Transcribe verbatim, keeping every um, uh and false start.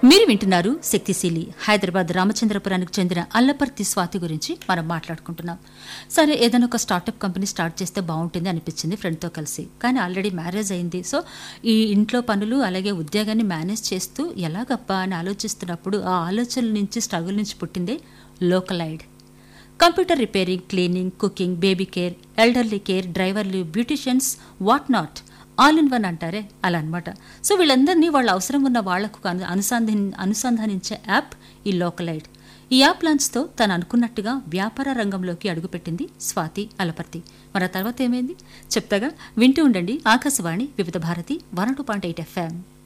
మీరు వింటున్నారు శక్తిశీలి. హైదరాబాద్ రామచంద్రపురానికి చెందిన అల్లపర్తి స్వాతి గురించి మనం మాట్లాడుకుంటున్నాం. సరే, ఏదైనా ఒక స్టార్టప్ కంపెనీ స్టార్ట్ చేస్తే బాగుంటుంది అనిపించింది ఫ్రెండ్తో కలిసి. కానీ ఆల్రెడీ మ్యారేజ్ అయింది. సో ఈ ఇంట్లో పనులు అలాగే ఉద్యోగాన్ని మేనేజ్ చేస్తూ ఎలాగబ్బా అని ఆలోచిస్తున్నప్పుడు ఆ ఆలోచనల నుంచి, స్ట్రగుల్ నుంచి పుట్టిందే లోకలైడ్. Computer repairing, cleaning, cooking, baby care, elderly care, డ్రైవర్లు, beauticians, what not, all in one అంటారే అలా అనమాట. సో వీళ్ళందరినీ వాళ్ళ అవసరం ఉన్న వాళ్లకు అనుసంధి అనుసంధానించే యాప్ ఈ లోకలైడ్. ఈ యాప్ లాంచ్తో తను అనుకున్నట్టుగా వ్యాపార రంగంలోకి అడుగుపెట్టింది స్వాతి అలపర్తి. మరి ఆ తర్వాత ఏమైంది చెప్తాగా, వింటూ ఉండండి. ఆకాశవాణి వివిధ Bharati one two point eight FM.